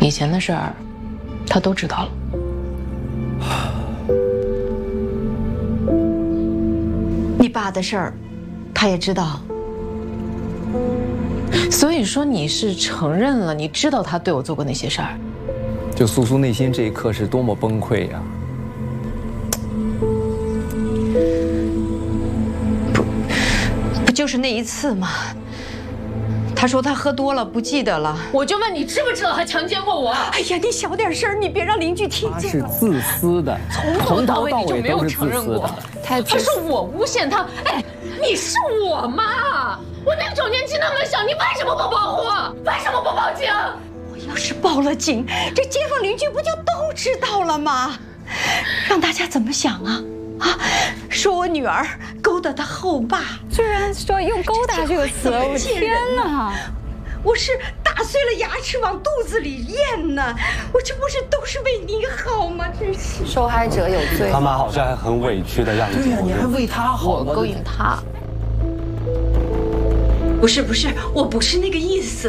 以前的事儿，他都知道了。 你爸的事儿，他也知道。 所以说你是承认了，你知道他对我做过那些事儿。 就苏苏内心这一刻是多么崩溃呀！ 不就是那一次吗？他说他喝多了，不记得了。 我就问你知不知道他强奸过我？ 哎呀，你小点声，你别让邻居听见。 他是自私的， 从头到尾你就没有承认过。他是我诬陷他。哎，你是我妈，我那种年纪那么小，你为什么不保护？为什么不报警？ 我要是报了警，这街坊邻居不就都知道了吗？让大家怎么想啊？啊，说我女儿勾搭他后爸， 居然说用勾搭这个词，我天哪！ 我是打碎了牙齿往肚子里咽呢，我这不是都是为你好吗？真是受害者有罪。 他妈好像还很委屈的样子。 对呀，你还为他好， 我勾引他。 不是，我不是那个意思。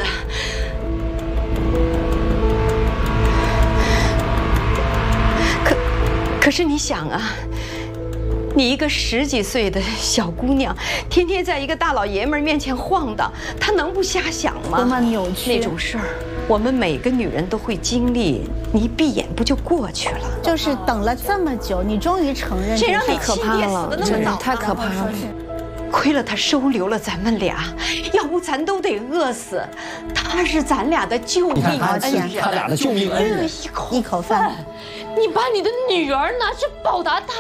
可是你想啊，你一个10几岁的小姑娘，天天在一个大老爷们面前晃荡，她能不瞎想吗？ 多么扭曲！ 那种事儿，我们每个女人都会经历，你一闭眼不就过去了？ 就是等了这么久，你终于承认， 谁让你可怕了，真的太可怕了。 亏了他收留了咱们俩，要不咱都得饿死。他是咱俩的救命恩人， 他俩的救命恩人， 一口饭。 你把你的女儿拿去报答他，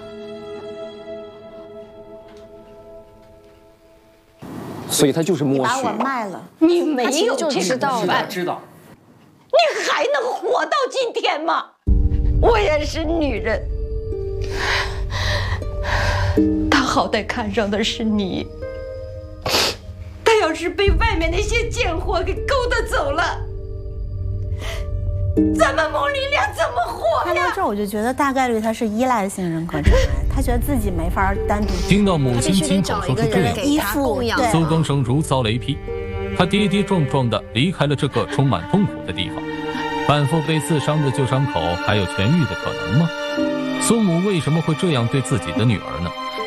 所以他就是默许。 把我卖了， 你没有就知道的，知道。 你还能活到今天吗？我也是女人。他好歹看上的是你，他要是被外面那些贱货给勾搭走了，咱们母女俩怎么活呀？ 看到这儿我就觉得大概率他是依赖性人格障碍，他觉得自己没法单独。 听到母亲亲口说出这样， 依附， 苏更生如遭雷劈，他跌跌撞撞地离开了这个充满痛苦的地方。反复被刺伤的旧伤口还有痊愈的可能吗？苏母为什么会这样对自己的女儿呢？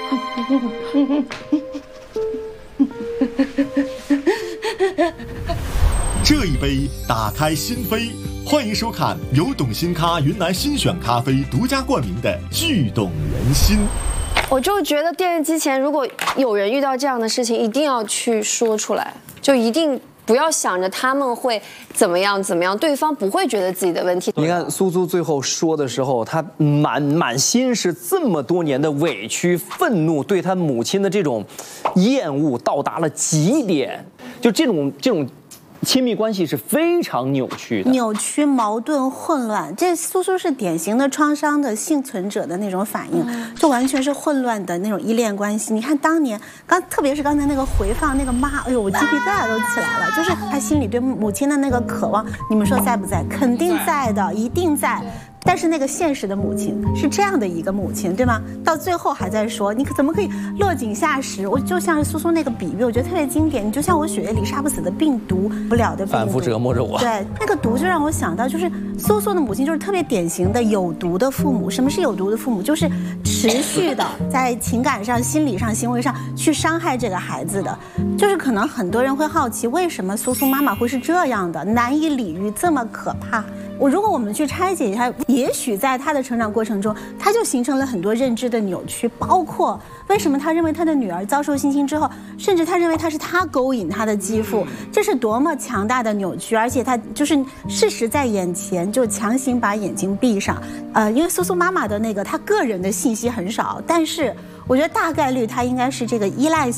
这一杯打开心扉，欢迎收看由董新咖云南新选咖啡独家冠名的《剧动人心》。 我就觉得电视机前如果有人遇到这样的事情，一定要去说出来，就一定不要想着他们会怎么样，对方不会觉得自己的问题。 你看苏苏最后说的时候，他满心是这么多年的委屈、愤怒，对他母亲的这种厌恶到达了极点，就这种亲密关系是非常扭曲的， 扭曲、矛盾、混乱。这苏苏是典型的创伤的幸存者的那种反应，就完全是混乱的那种依恋关系。你看当年特别是刚才那个回放，那个妈，哎呦，我鸡皮疙瘩都起来了。就是他心里对母亲的那个渴望，你们说在不在？肯定在的，一定在。但是那个现实的母亲是这样的一个母亲，对吗？到最后还在说，你怎么可以落井下石？我就像是苏苏那个比喻，我觉得特别经典。你就像我血液里杀不死的病毒，不了的病毒， 反复折磨着我。 对，那个毒就让我想到，就是苏苏的母亲就是特别典型的有毒的父母。什么是有毒的父母？就是持续的在情感上、心理上、行为上去伤害这个孩子的。就是可能很多人会好奇，为什么苏苏妈妈会是这样的，难以理喻，这么可怕？如果我们去拆解一下，也许在他的成长过程中，他就形成了很多认知的扭曲，包括为什么他认为他的女儿遭受性侵之后，甚至他认为他是他勾引他的继父，这是多么强大的扭曲，而且他就是事实在眼前，就强行把眼睛闭上。因为苏苏妈妈的那个他个人的信息很少，但是我觉得大概率他应该是这个依赖性